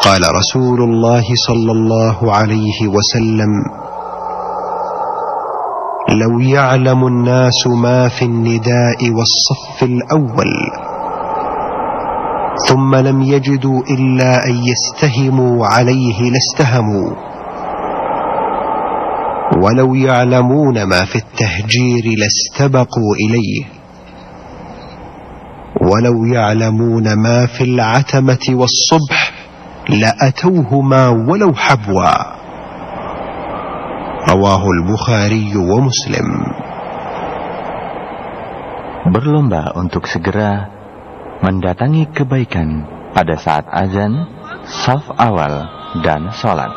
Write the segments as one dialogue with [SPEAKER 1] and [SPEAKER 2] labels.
[SPEAKER 1] قال رسول الله صلى الله عليه وسلم: لو يعلم الناس ما في النداء والصف الأول ثم لم يجدوا إلا أن يستهموا عليه لاستهموا، ولو يعلمون ما في التهجير لاستبقوا إليه، ولو يعلمون ما في العتمة والصبح لأتوهما ولو حبوا. رواه البخاري ومسلم.
[SPEAKER 2] Berlomba untuk segera mendatangi kebaikan pada saat azan, shaf awal, dan sholat.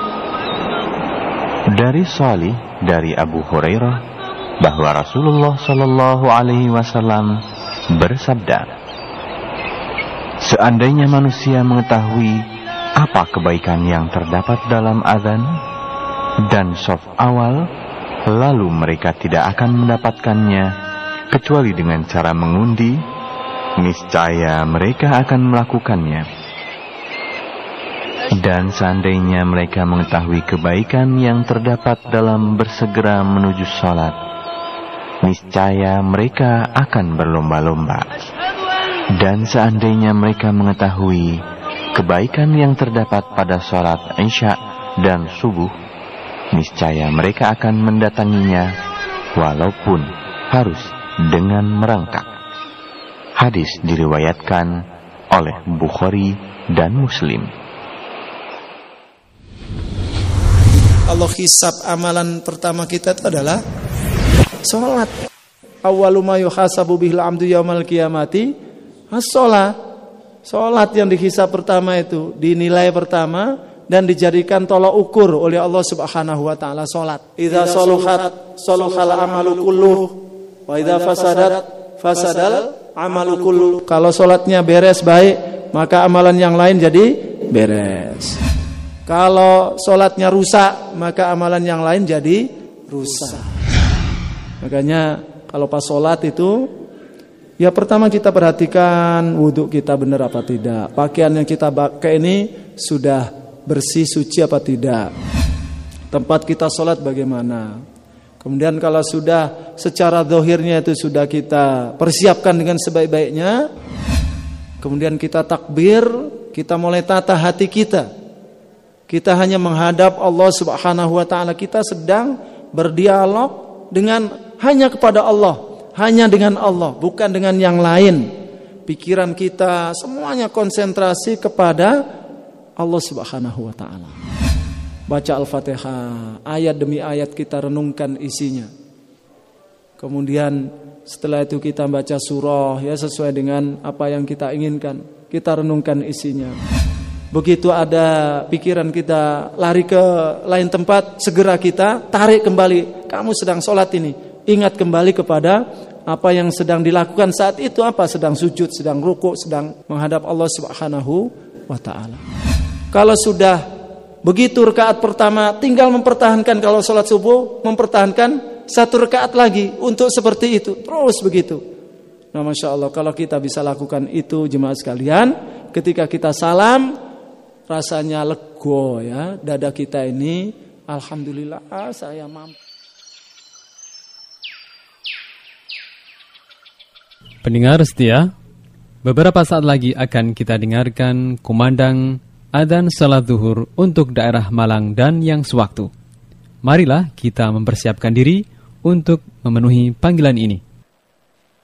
[SPEAKER 2] Dari Shalih dari Abu Hurairah bahwa Rasulullah Shallallahu Alaihi Wasallam bersabda, seandainya manusia mengetahui apa kebaikan yang terdapat dalam azan dan shaf awal, lalu mereka tidak akan mendapatkannya kecuali dengan cara mengundi, niscaya mereka akan melakukannya. Dan seandainya mereka mengetahui kebaikan yang terdapat dalam bersegera menuju sholat, niscaya mereka akan berlomba-lomba. Dan seandainya mereka mengetahui kebaikan yang terdapat pada sholat Isya dan subuh, niscaya mereka akan mendatanginya walaupun harus dengan merangkak. Hadis diriwayatkan oleh Bukhari dan Muslim.
[SPEAKER 3] Allah hisab amalan pertama kita itu adalah sholat. Awwalu ma yuhasabu bihil abdu yaumal qiyamati as-sholat. Sholat yang dihisab pertama itu, dinilai pertama dan dijadikan tolak ukur oleh Allah Subhanahu wa taala sholat. Idza shaluhat shaluhal amalu kulluh wa idza fasadat fasadal amalu kulluh. Kalau sholatnya beres baik, maka amalan yang lain jadi beres. Kalau sholatnya rusak, maka amalan yang lain jadi rusak. Makanya kalau pas sholat itu, ya pertama kita perhatikan wudhu kita benar apa tidak. Pakaian yang kita pakai ini sudah bersih, suci apa tidak. Tempat kita sholat bagaimana. Kemudian kalau sudah secara zahirnya itu sudah kita persiapkan dengan sebaik-baiknya, kemudian kita takbir, kita mulai tata hati kita. Kita hanya menghadap Allah Subhanahu wa taala, kita sedang berdialog dengan hanya kepada Allah, hanya dengan Allah, bukan dengan yang lain. Pikiran kita semuanya konsentrasi kepada Allah Subhanahu wa taala. Baca Al-Fatihah, ayat demi ayat kita renungkan isinya. Kemudian setelah itu kita baca surah ya sesuai dengan apa yang kita inginkan, kita renungkan isinya. Begitu ada pikiran kita lari ke lain tempat, segera kita tarik kembali. Kamu sedang sholat ini, ingat kembali kepada apa yang sedang dilakukan saat itu, apa sedang sujud, sedang rukuk, sedang menghadap Allah Subhanahu wa taala. Kalau sudah begitu rakaat pertama, tinggal mempertahankan. Kalau sholat subuh, mempertahankan satu rakaat lagi untuk seperti itu, terus begitu. Nah, masya Allah, kalau kita bisa lakukan itu jemaah sekalian, ketika kita salam, rasanya lego ya, dada kita ini, alhamdulillah saya mampu.
[SPEAKER 4] Pendengar setia, beberapa saat lagi akan kita dengarkan kumandang adzan salat zuhur untuk daerah Malang dan yang sewaktu. Marilah kita mempersiapkan diri untuk memenuhi panggilan ini.